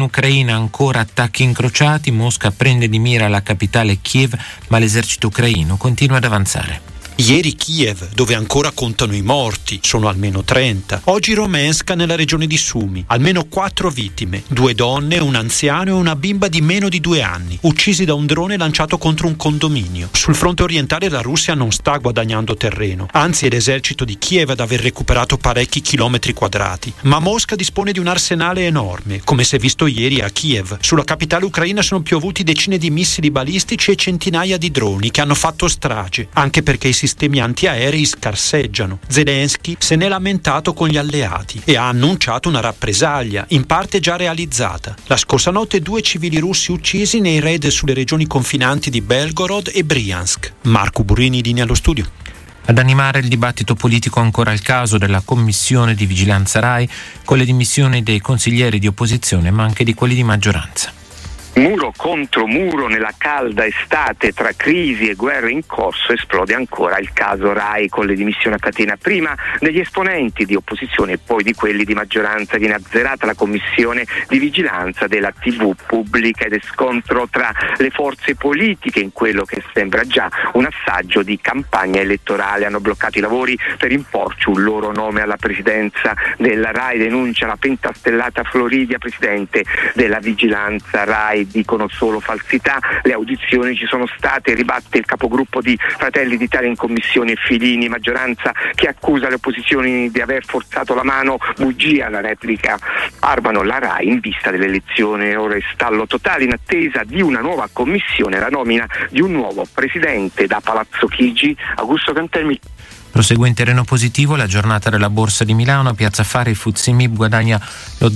Ucraina ancora attacchi incrociati, Mosca prende di mira la capitale Kiev, ma l'esercito ucraino continua ad avanzare. Ieri Kiev, dove ancora contano i morti, sono almeno 30. Oggi Romenska nella regione di Sumy, almeno 4 vittime, 2 donne, un anziano e una bimba di meno di 2 anni, uccisi da un drone lanciato contro un condominio. Sul fronte orientale la Russia non sta guadagnando terreno, anzi è l'esercito di Kiev ad aver recuperato parecchi chilometri quadrati. Ma Mosca dispone di un arsenale enorme, come si è visto ieri a Kiev. Sulla capitale ucraina sono piovuti decine di missili balistici e centinaia di droni che hanno fatto strage, anche perché i sistemi antiaerei scarseggiano. Zelensky se n'è lamentato con gli alleati e ha annunciato una rappresaglia, in parte già realizzata. La scorsa notte 2 civili russi uccisi nei raid sulle regioni confinanti di Belgorod e Briansk. Marco Burini, linea allo studio. Ad animare il dibattito politico ancora il caso della commissione di vigilanza RAI, con le dimissioni dei consiglieri di opposizione ma anche di quelli di maggioranza. Muro contro muro nella calda estate tra crisi e guerre in corso esplode ancora il caso RAI con le dimissioni a catena prima degli esponenti di opposizione e poi di quelli di maggioranza. Viene azzerata la commissione di vigilanza della TV pubblica ed è scontro tra le forze politiche in quello che sembra già un assaggio di campagna elettorale. Hanno bloccato i lavori per imporci un loro nome alla presidenza della RAI, denuncia la pentastellata Floridia, presidente della vigilanza RAI. Dicono solo falsità, le audizioni ci sono state, ribatte il capogruppo di Fratelli d'Italia in commissione Filini, maggioranza che accusa le opposizioni di aver forzato la mano, bugia la replica Armano la RAI in vista delle elezioni. Ora è stallo totale in attesa di una nuova commissione, la nomina di un nuovo presidente da Palazzo Chigi. Augusto Cantelmi. Prosegue in terreno positivo la giornata della Borsa di Milano. A Piazza Affari il FTSE MIB guadagna lo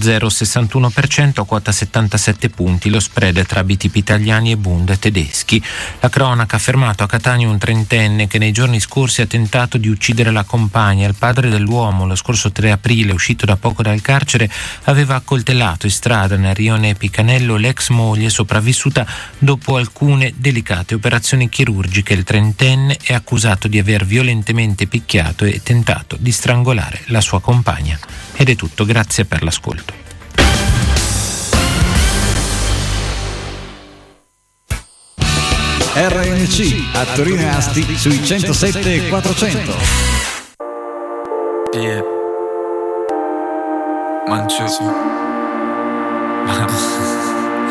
0,61% a quota 77 punti. Lo spread tra BTP italiani e Bund tedeschi. La cronaca ha fermato a Catania un trentenne che nei giorni scorsi ha tentato di uccidere la compagna. Il padre dell'uomo, lo scorso 3 aprile, uscito da poco dal carcere, aveva accoltellato in strada nel rione Picanello l'ex moglie sopravvissuta dopo alcune delicate operazioni chirurgiche. Il trentenne è accusato di aver violentemente picchiato e tentato di strangolare la sua compagna. Ed è tutto, grazie per l'ascolto. RNC a Torino e Asti sui 107 e 400. Mancio.